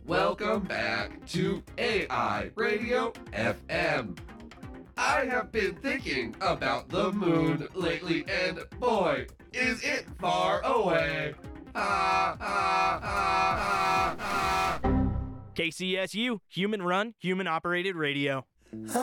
Welcome back to AI Radio FM. I have been thinking about the moon lately, and boy, is it far away. KCSU, human run, human operated radio.